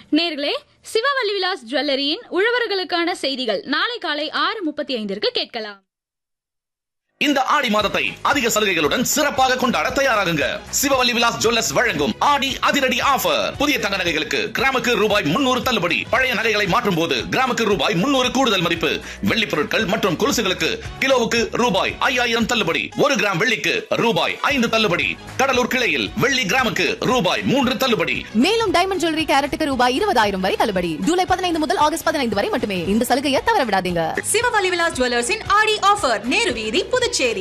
நேர்களே, சிவவல்லி விலாஸ் ஜுவல்லரியின் உழவர்களுக்கான செய்திகள் நாளை காலை 6:35 கேட்கலாம். இந்த ஆடி மாதத்தை அதிக சலுகைகளுடன் சிறப்பாக கொண்டாட தயாராகுங்க. சிவவல்லி விலாஸ் ஜுவல்லர்ஸ் வழங்கும் ஆடி அதிரடி ஆஃபர். புதிய தங்க நகைகளுக்கு கிராமுக்கு ரூபாய் 300 தள்ளுபடி. பழைய நகைகளை மாற்றும் போது கிராமுக்கு ரூபாய் 300 கூடுதல் மதிப்பு. வெள்ளி பொருட்கள் மற்றும் கொலுசுகளுக்கு கிலோவுக்கு ரூபாய் 5000 தள்ளுபடி. 1 கிராம் வெள்ளிக்கு ரூபாய் 5 தள்ளுபடி. கடலூர் கிளையில் வெள்ளி கிராமுக்கு ரூபாய் 3 தள்ளுபடி. மேலும் டைமண்ட் ஜுவல்லரி கேரட்டுக்கு ரூபாய் 20,000 வரை தள்ளுபடி. ஜூலை 15 முதல் ஆகஸ்ட் 15 வரை மட்டுமே. இந்த சலுகையை தவற விடாதீங்க. சிவவல்லி விலாஸ் ஜுவல்லர்ஸின் ஆடி ஆஃபர், நேரு வீதி, புதுச்சேரி.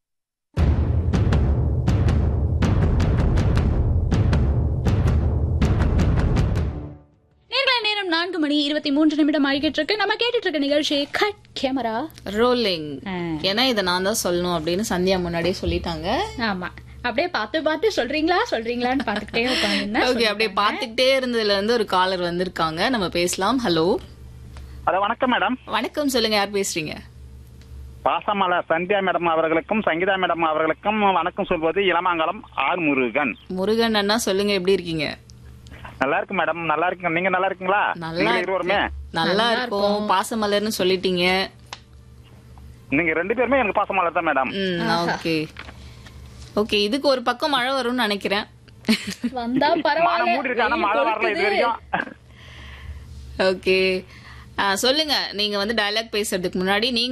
நேரம் 4:23 ஆகிட்டு இருக்கு. நம்ம கேட்டுட்டு இருக்க நிகழ்ச்சி கட் கேமரா ரோலிங். ஏன்னா இதை நான் தான் சொல்லணும் அப்படின்னு சந்தியா முன்னாடியே சொல்லிட்டாங்க. ஆமா, அப்படியே பார்த்து சொல்றீங்களான்னு பாத்துக்கிட்டே உட்காந்து. ஓகே, அப்படியே பாத்துக்கிட்டே இருந்ததுல இருந்து ஒரு காலர் வந்திருக்காங்க. நம்ம பேசலாம். ஹலோ, வணக்கம் மேடம். வணக்கம், சொல்லுங்க, யார் பேசுறீங்க? பாசமலர் சந்தியா மேடம் அவர்களுக்கும் சங்கீதா மேடம் அவர்களுக்கும் வணக்கம் சொல்வது இளமாங்கலம் ஆர் முருகன். முருகன் அண்ணா, சொல்லுங்க, எப்படி இருக்கீங்க? நல்லா இருக்கு மேடம், நல்லா இருக்கு. நீங்க நல்லா இருக்கீங்களா? நல்லா இருக்கும். பாசமலர்னு சொல்லிட்டீங்க. நீங்க 2 பேருமே எனக்கு பாசமலர் தான் மேடம். ஓகே ஓகே, இதுக்கு ஒரு பக்கம் மழை வரும்னு நினைக்கிறேன். வந்தா பரவாயில்லை, மூடி இருக்கான மழை வரல இது வரைக்கும். ஓகே, சொல்லுங்க. நீங்க வந்து டயலாக் பேசுறதுக்கு முன்னாடி நீங்க